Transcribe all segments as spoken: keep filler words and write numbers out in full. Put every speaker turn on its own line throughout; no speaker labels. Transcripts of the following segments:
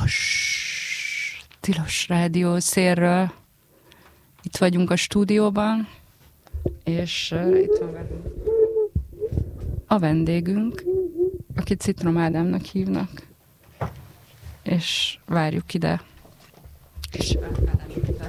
Tilos, Tilos Rádió szélről. Itt vagyunk a stúdióban, és uh, itt van velünk a vendégünk, akit Citrom Ádámnak hívnak, és várjuk ide. És Ádám ide.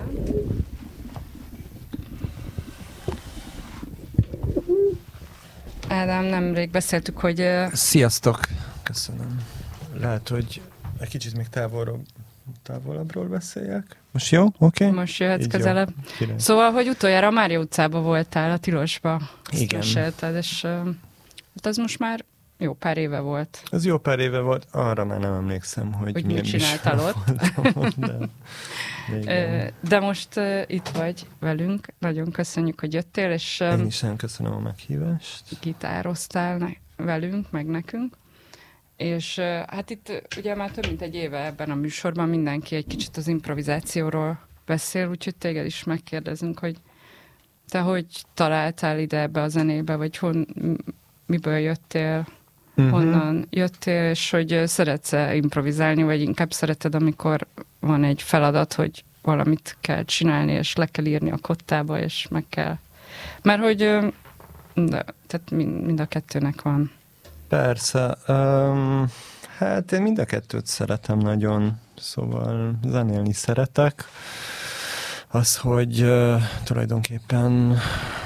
Ádám, nemrég beszéltük, hogy... Uh...
Sziasztok! Köszönöm. Lehet, hogy egy kicsit még távolról, távolabbról beszéljek. Most jó? Oké? Okay?
Most jöhetsz közelebb. Szóval, hogy utoljára a Mária utcában voltál, a Tilosba.
Igen.
Mesélted, és uh, az most már jó pár éve volt.
Ez jó pár éve volt, arra már nem emlékszem, hogy,
hogy
milyen
mit csináltál ott.
De,
de, de most uh, itt vagy velünk, nagyon köszönjük, hogy jöttél, és um,
én is nagyon köszönöm a meghívást.
Gitároztál ne- velünk, meg nekünk. És uh, hát itt ugye már több mint egy éve ebben a műsorban mindenki egy kicsit az improvizációról beszél, úgyhogy téged is megkérdezünk, hogy te hogy találtál ide ebbe a zenébe, vagy hon, miből jöttél, uh-huh. honnan jöttél, és hogy szeretsz-e improvizálni, vagy inkább szereted, amikor van egy feladat, hogy valamit kell csinálni, és le kell írni a kottába, és meg kell. Mert hogy de, tehát mind, mind a kettőnek van.
Persze. Um, hát én mind a kettőt szeretem nagyon, szóval zenélni szeretek. Az, hogy uh, tulajdonképpen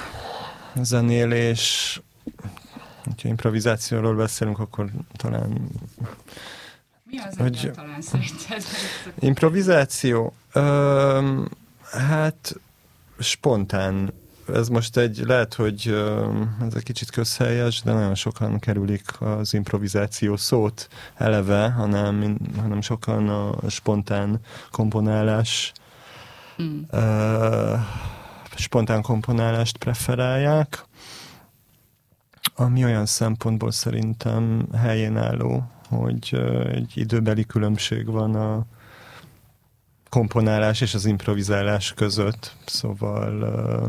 zenélés, hogyha improvizációról beszélünk, akkor talán...
Mi az,
hogy
talán szerinted?
Improvizáció? Um, hát spontán. Ez most egy, lehet, hogy ez egy kicsit közhelyes, de nagyon sokan kerülik az improvizáció szót eleve, hanem, hanem sokan a spontán komponálás, mm. uh, spontán komponálást preferálják, ami olyan szempontból szerintem helyén álló, hogy uh, egy időbeli különbség van a komponálás és az improvizálás között, szóval uh,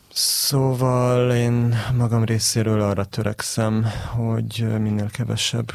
Szóval én magam részéről arra törekszem, hogy minél kevesebb